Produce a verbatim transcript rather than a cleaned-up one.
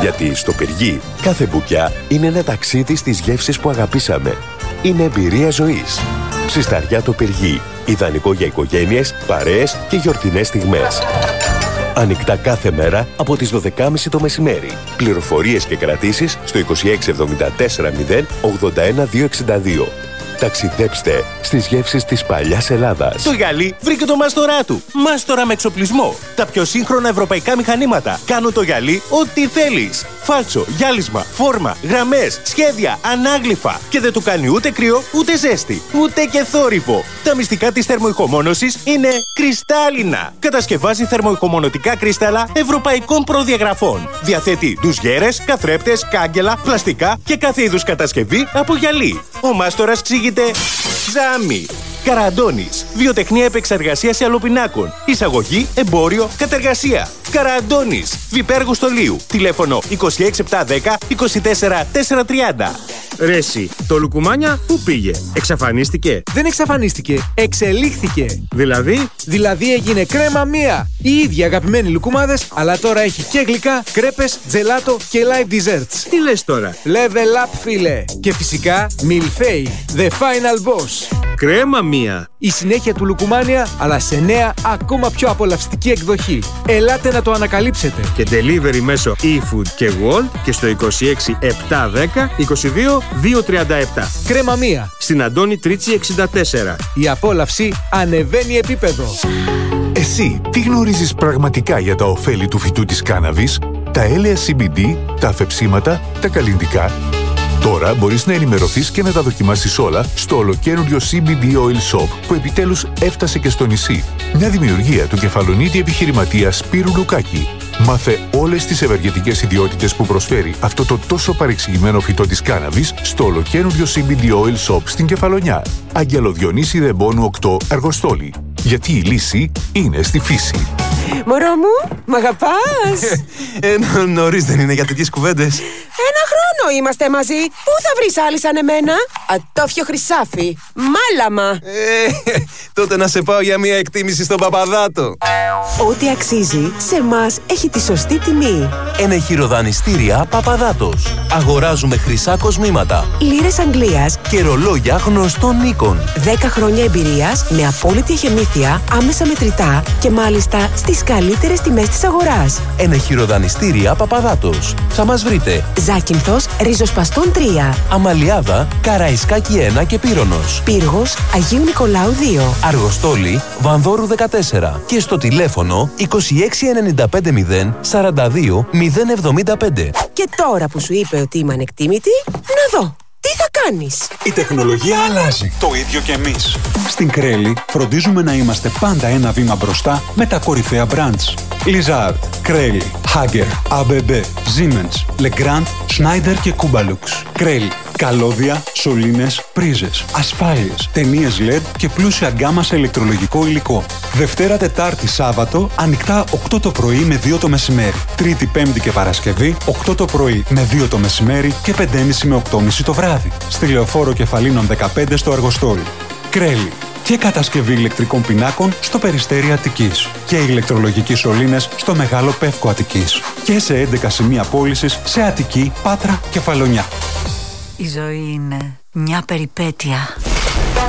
Γιατί στο Πυργί κάθε μπουκιά είναι ένα ταξίδι στις γεύσεις που αγαπήσαμε. Είναι εμπειρία ζωής. Ψισταριά το Πυργί. Ιδανικό για οικογένειες, παρέες και γιορτινές στιγμές. Ανοιχτά κάθε μέρα από τις δώδεκα και τριάντα το μεσημέρι. Πληροφορίες και κρατήσεις στο είκοσι έξι εβδομήντα τέσσερα μηδέν ογδόντα ένα διακόσια εξήντα δύο. Ταξιδέψτε στις γεύσεις της παλιάς Ελλάδας. Το γυαλί βρήκε το μάστορά του. Μάστορα με εξοπλισμό. Τα πιο σύγχρονα ευρωπαϊκά μηχανήματα. Κάνουν το γυαλί ό,τι θέλεις. Φάλτσο, γυάλισμα, φόρμα, γραμμές, σχέδια, ανάγλυφα. Και δεν του κάνει ούτε κρύο, ούτε ζέστη, ούτε και θόρυβο. Τα μυστικά της θερμοϊχομόνωσης είναι κρυστάλλινα. Κατασκευάζει θερμοϊχομονωτικά κρύσταλλα ευρωπαϊκών προδιαγραφών. Διαθέτει ντουζιέρες, καθρέπτες, κάγκελα, πλαστικά και κάθε είδους κατασκευή από γυαλί. Ο μάστορας ξύγεται Ζάμι. Καραντώνης. Βιοτεχνία επεξεργασίας ιαλοπινάκων. Εισαγωγή, εμπόριο, κατεργασία. Καραντώνης. Βιπέργου Στολίου. Τηλέφωνο είκοσι έξι επτακόσια δέκα είκοσι τέσσερα τετρακόσια τριάντα. Ρε εσύ, το Λουκουμάνια πού πήγε? Εξαφανίστηκε? Δεν εξαφανίστηκε, εξελίχθηκε. Δηλαδή? Δηλαδή έγινε κρέμα μία. Οι ίδιοι αγαπημένοι λουκουμάδες, αλλά τώρα έχει και γλυκά, κρέπες, τζελάτο και live desserts. Τι λες τώρα? Level up, φίλε. Και φυσικά Milfei, the final boss. Κρέμα μία. Η συνέχεια του Λουκουμάνια, αλλά σε νέα, ακόμα πιο απολαυστική εκδοχή. Ελάτε να το ανακαλύψετε. Και delivery μέσω eFood και Wolt και στο είκοσι έξι επτακόσια δέκα είκοσι δύο διακόσια τριάντα επτά. Κρέμα μία. Στην Αντώνη Τρίτσι εξήντα τέσσερα. Η απόλαυση ανεβαίνει επίπεδο. Εσύ τι γνωρίζεις πραγματικά για τα ωφέλη του φυτού της κάναβης, τα έλαια σι μπι ντι, τα αφεψίματα, τα καλλυντικά? Τώρα μπορείς να ενημερωθείς και να τα δοκιμάσεις όλα στο ολοκαίνουργιο σι μπι ντι Oil Shop που επιτέλους έφτασε και στο νησί. Μια δημιουργία του κεφαλονίτη επιχειρηματία Σπύρου Λουκάκη. Μάθε όλες τις ευεργετικές ιδιότητες που προσφέρει αυτό το τόσο παρεξηγημένο φυτό της κάναβης στο ολοκαίνουργιο σι μπι ντι Oil Shop στην Κεφαλονιά. Αγγέλο Διονύση Δεμπόνου οκτώ, Αργοστόλη. Γιατί η λύση είναι στη φύση. Μωρό μου, μ' αγαπάς? ε, νωρίς δεν είναι για τέτοιες κουβέντες. Ένα χρόνο είμαστε μαζί. Πού θα βρεις άλλη σαν εμένα? Ατόφιο χρυσάφι. Μάλαμα. Ε, τότε να σε πάω για μια εκτίμηση στον Παπαδάτο. Ό,τι αξίζει σε εμάς έχει τη σωστή τιμή. Ενεχειροδανιστήρια Παπαδάτος. Αγοράζουμε χρυσά κοσμήματα, λίρες Αγγλίας και ρολόγια γνωστών οίκων. δέκα χρόνια εμπειρίας με απόλυτη εχεμήθεια, άμεσα μετρητά και μάλιστα στις καλύτερες τιμές της αγοράς. Ενεχειροδανιστήρια Παπαδάτος. Θα μας βρείτε Ζάκυνθος, Ριζοσπαστών τρία, Αμαλιάδα, Καραϊσκάκη ένα και Πύρονος, Πύργος, Αγίου Νικολάου δύο, Αργοστόλη, Βανδόρου δεκατέσσερα και στο τηλέφωνο είκοσι έξι ενενήντα πέντε μηδέν σαράντα δύο μηδέν εβδομήντα πέντε. Και τώρα που σου είπε ότι είμαι ανεκτήμητη, να δω, τι θα κάνεις? Η τεχνολογία αλλάζει. Το ίδιο και εμείς. Στην Κρέλη φροντίζουμε να είμαστε πάντα ένα βήμα μπροστά με τα κορυφαία brands. Lizard, Κρέλη, Hager, έι μπι μπι, Siemens, Legrand, Schneider και Kubalux. Κρέλη. Καλώδια, σωλήνες, πρίζες, ασφάλειες, ταινίες ελ ι ντι και πλούσια γκάμα σε ηλεκτρολογικό υλικό. Δευτέρα, Τετάρτη, Σάββατο, ανοιχτά οκτώ το πρωί με δύο το μεσημέρι. Τρίτη, Πέμπτη και Παρασκευή, οκτώ το πρωί με δύο το μεσημέρι και πέντε και μισή με οκτώ και μισή το βράδυ. Στη Λεωφόρο Κεφαλίνων δεκαπέντε στο Αργοστόλι. Κρέλη. Και κατασκευή ηλεκτρικών πινάκων στο Περιστέρι Αττικής. Και ηλεκτρολογικοί σωλήνες στο Μεγάλο Πεύκο Αττικής. Και σε έντεκα σημεία πώλησης σε Αττική, Πάτρα και Κεφαλονιά. Η ζωή είναι μια περιπέτεια.